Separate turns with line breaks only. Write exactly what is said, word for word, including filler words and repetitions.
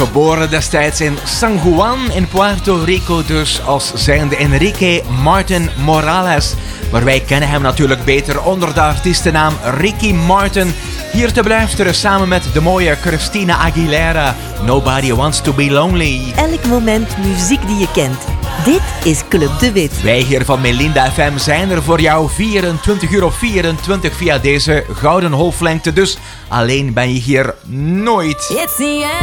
Geboren destijds in San Juan in Puerto Rico, dus als zijnde Enrique Martin Morales. Maar wij kennen hem natuurlijk beter onder de artiestennaam Ricky Martin. Hier te beluisteren samen met de mooie Christina Aguilera. Nobody Wants to Be Lonely.
Elk moment muziek die je kent. Dit is Club de Wit.
Wij hier van Melinda F M zijn er voor jou vierentwintig uur op vierentwintig via deze gouden golflengte. Dus alleen ben je hier nooit.
It's the